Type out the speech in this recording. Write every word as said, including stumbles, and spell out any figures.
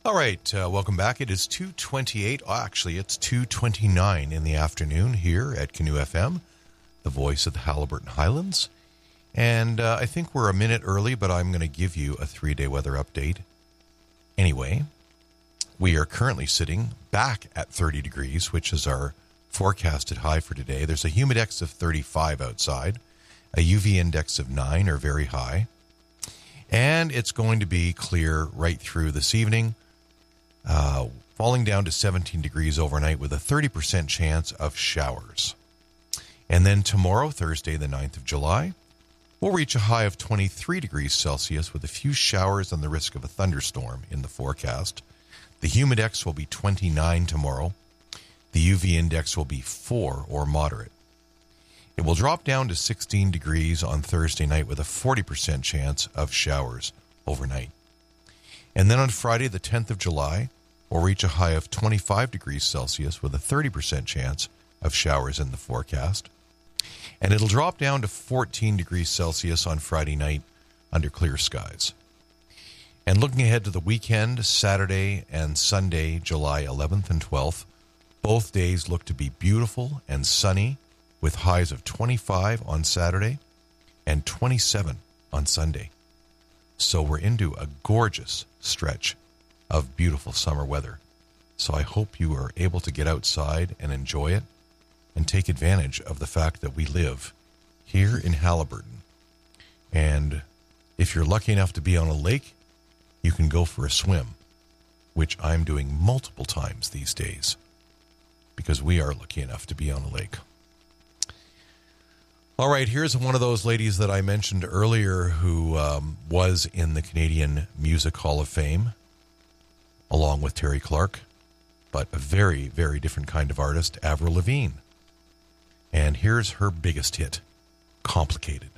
All right, uh, welcome back. It is two twenty-eight. Oh, actually, it's two twenty-nine in the afternoon here at Canoe F M, the voice of the Haliburton Highlands. And uh, I think we're a minute early, but I'm going to give you a three-day weather update. Anyway, we are currently sitting back at thirty degrees, which is our forecasted high for today. There's a humidex of thirty-five outside, a U V index of nine, or very high. And it's going to be clear right through this evening. Uh, falling down to seventeen degrees overnight with a thirty percent chance of showers. And then tomorrow, Thursday, the ninth of July, we'll reach a high of twenty-three degrees Celsius with a few showers and the risk of a thunderstorm in the forecast. The humidex will be twenty-nine tomorrow. The U V index will be four or moderate. It will drop down to sixteen degrees on Thursday night with a forty percent chance of showers overnight. And then on Friday, the tenth of July, we'll reach a high of twenty-five degrees Celsius with a thirty percent chance of showers in the forecast. And it'll drop down to fourteen degrees Celsius on Friday night under clear skies. And looking ahead to the weekend, Saturday and Sunday, July eleventh and twelfth, both days look to be beautiful and sunny with highs of twenty-five on Saturday and twenty-seven on Sunday. So we're into a gorgeous stretch of beautiful summer weather. So I hope you are able to get outside and enjoy it and take advantage of the fact that we live here in Haliburton. And if you're lucky enough to be on a lake, you can go for a swim, which I'm doing multiple times these days because we are lucky enough to be on a lake. All right, here's one of those ladies that I mentioned earlier who um, was in the Canadian Music Hall of Fame, along with Terry Clark, but a very, very different kind of artist, Avril Lavigne. And here's her biggest hit, Complicated.